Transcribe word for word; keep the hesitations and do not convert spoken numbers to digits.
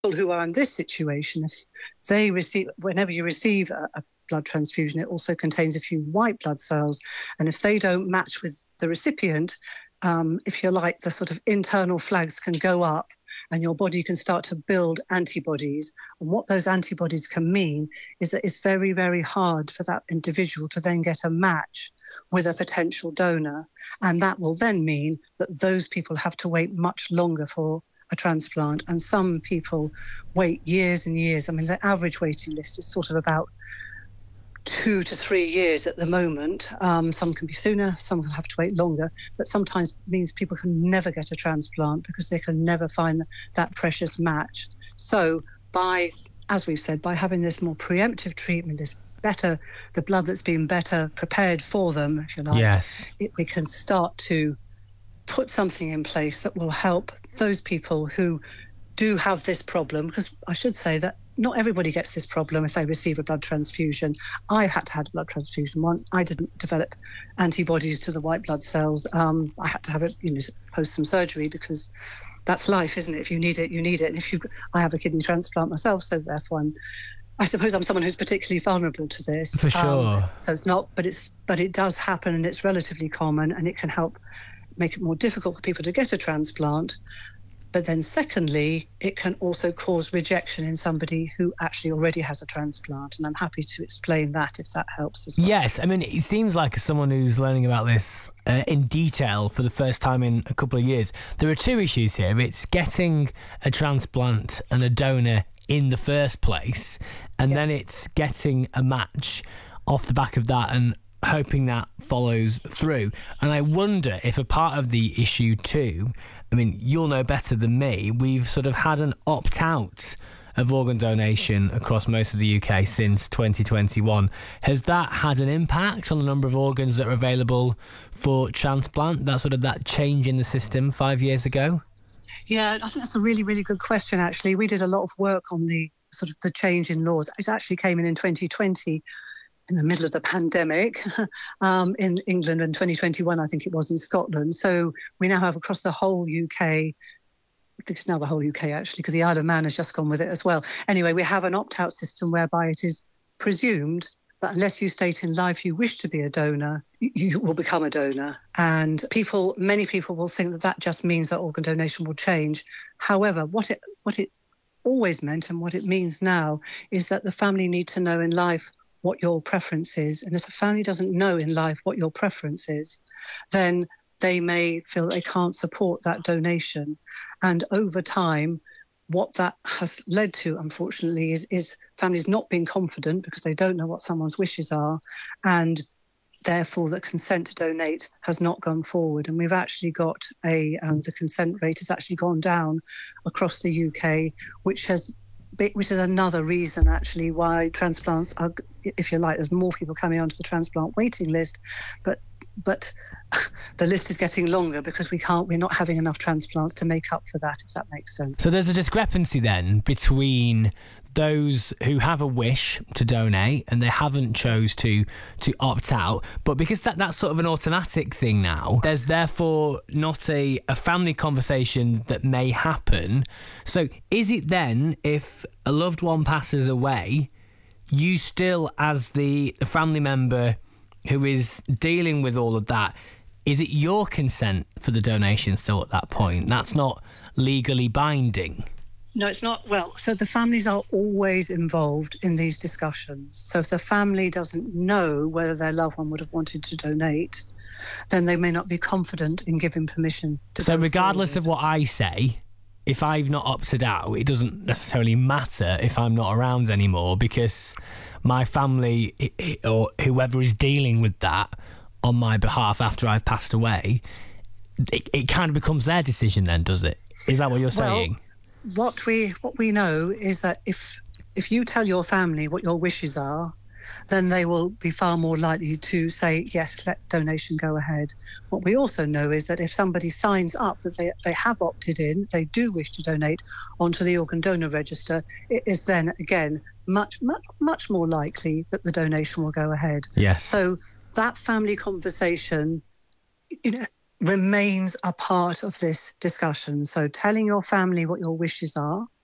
People who are in this situation, if they receive, whenever you receive a, a blood transfusion, it also contains a few white blood cells. And if they don't match with the recipient, um, if you like, the sort of internal flags can go up and your body can start to build antibodies. And what those antibodies can mean is that it's very, very hard for that individual to then get a match with a potential donor. And that will then mean that those people have to wait much longer for a transplant. And some people wait years and years. I mean, the average waiting list is sort of about two to three years at the moment. Um, some can be sooner, some will have to wait longer, but sometimes means people can never get a transplant because they can never find that precious match. So by, as we've said, by having this more preemptive treatment, this better, the blood that's been better prepared for them, if you like, yes, it, we can start to put something in place that will help those people who do have this problem, because I should say that not everybody gets this problem if they receive a blood transfusion. I had to have a blood transfusion once. I didn't develop antibodies to the white blood cells. Um, I had to have it, you know, post some surgery, because that's life, isn't it? If you need it, you need it. And if you, I have a kidney transplant myself, so therefore I'm, I suppose I'm someone who's particularly vulnerable to this. For sure. Um, so it's not, but it's, but it does happen, and it's relatively common, and it can help make it more difficult for people to get a transplant. But then secondly, it can also cause rejection in somebody who actually already has a transplant. And I'm happy to explain that if that helps as well. Yes, I mean, it seems like as someone who's learning about this uh, in detail for the first time in a couple of years, there are two issues here. It's getting a transplant and a donor in the first place, and yes, then it's getting a match off the back of that and hoping that follows through. And I wonder if a part of the issue too, I mean, you'll know better than me, we've sort of had an opt-out of organ donation across most of the U K since twenty twenty-one. Has that had an impact on the number of organs that are available for transplant, that sort of that change in the system five years ago? Yeah, I think that's a really, really good question, actually. We did a lot of work on the sort of the change in laws. It actually came in in twenty twenty, in the middle of the pandemic, um, in England, and twenty twenty-one, I think it was, in Scotland. So we now have across the whole U K, I think it's now the whole U K actually, because the Isle of Man has just gone with it as well. Anyway, we have an opt-out system whereby it is presumed that unless you state in life you wish to be a donor, you will become a donor. And people, many people will think that that just means that organ donation will change. However, what it, what it always meant and what it means now is that the family need to know in life what your preference is. And if the family doesn't know in life what your preference is, then they may feel they can't support that donation. And over time, what that has led to, unfortunately, is, is families not being confident because they don't know what someone's wishes are, and therefore the consent to donate has not gone forward. And we've actually got a, um, the consent rate has actually gone down across the U K, which has which is another reason, actually, why transplants are, if you like, there's more people coming onto the transplant waiting list, but but the list is getting longer because we can't, we're not having enough transplants to make up for that, if that makes sense. So there's a discrepancy then between those who have a wish to donate and they haven't chose to to opt out, but because that that's sort of an automatic thing now, there's therefore not a, a family conversation that may happen. So is it then, if a loved one passes away, you still, as the, the family member who is dealing with all of that, is it your consent for the donation still at that point? That's not legally binding. No, it's not. Well, so the families are always involved in these discussions. So if the family doesn't know whether their loved one would have wanted to donate, then they may not be confident in giving permission to So go regardless forward. of what I say, if I've not opted out, it doesn't necessarily matter if I'm not around anymore, because my family or whoever is dealing with that on my behalf after I've passed away, it, it kind of becomes their decision then, does it? Is that what you're saying? Well, what we what we know is that if if you tell your family what your wishes are, then they will be far more likely to say, yes, let donation go ahead. What we also know is that if somebody signs up that they, they have opted in, they do wish to donate onto the organ donor register, it is then, again, much, much, much more likely that the donation will go ahead. Yes. So that family conversation, you know, remains a part of this discussion. So telling your family what your wishes are,